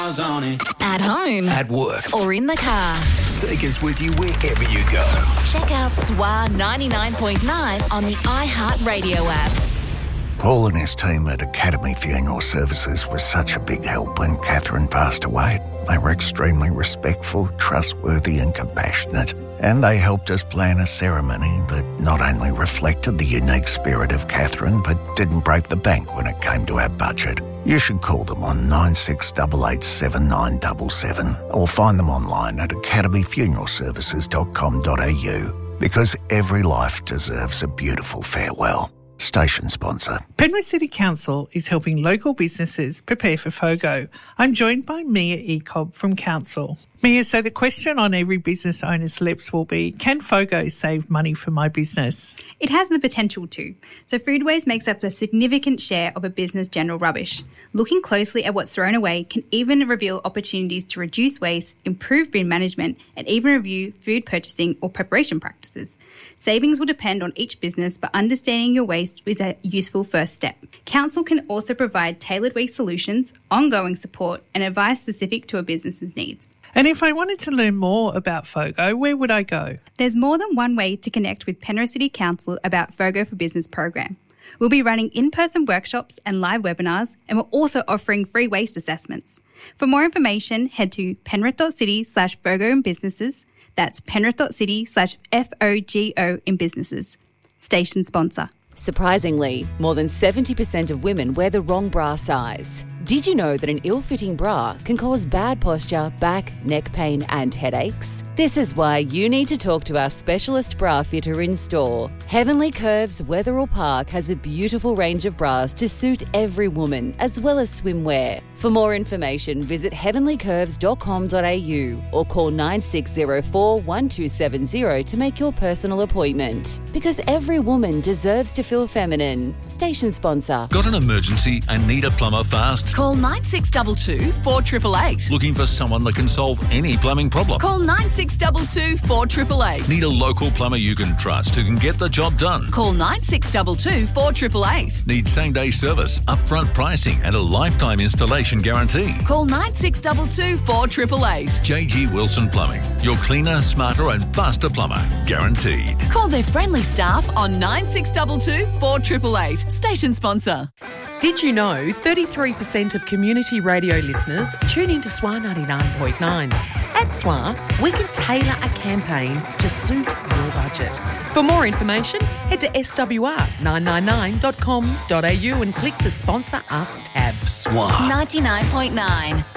miles on it. At home. At work. Or in the car. Take us with you wherever you go. Check out SWA 99.9 on the iHeartRadio app. Paul and his team at Academy Funeral Services was such a big help when Catherine passed away. They were extremely respectful, trustworthy and compassionate. And they helped us plan a ceremony that not only reflected the unique spirit of Catherine, but didn't break the bank when it came to our budget. You should call them on 96887977 or find them online at academyfuneralservices.com.au, because every life deserves a beautiful farewell. Station sponsor. Penrith City Council is helping local businesses prepare for FOGO. I'm joined by Mia Ecob from Council. Mia, so the question on every business owner's lips will be, can FOGO save money for my business? It has the potential to. So food waste makes up a significant share of a business general rubbish. Looking closely at what's thrown away can even reveal opportunities to reduce waste, improve bin management, and even review food purchasing or preparation practices. Savings will depend on each business, but understanding your waste is a useful first step. Council can also provide tailored waste solutions, ongoing support, and advice specific to a business's needs. And if I wanted to learn more about FOGO, where would I go? There's more than one way to connect with Penrith City Council about FOGO for Business program. We'll be running in-person workshops and live webinars, and we're also offering free waste assessments. For more information, head to penrith.city/FOGO in businesses. That's penrith.city/FOGO in businesses. Station sponsor. Surprisingly, more than 70% of women wear the wrong bra size. Did you know that an ill-fitting bra can cause bad posture, back, neck pain and headaches? This is why you need to talk to our specialist bra fitter in store. Heavenly Curves Wetherill Park has a beautiful range of bras to suit every woman, as well as swimwear. For more information, visit heavenlycurves.com.au or call 9604 1270 to make your personal appointment. Because every woman deserves to feel feminine. Station sponsor. Got an emergency and need a plumber fast? Call 9622 4888. Looking for someone that can solve any plumbing problem? Call 9622 4888. Need a local plumber you can trust who can get the job done? Call 9622 4888. Need same-day service, upfront pricing and a lifetime installation guarantee? Call 9622 4888. JG Wilson Plumbing. Your cleaner, smarter and faster plumber. Guaranteed. Call their friendly staff on 9622 4888. Station sponsor. Did you know 33% of community radio listeners tune into SWA 99.9? At SWA, we can tailor a campaign to suit your budget. For more information, head to swr999.com.au and click the Sponsor Us tab. SWA 99.9.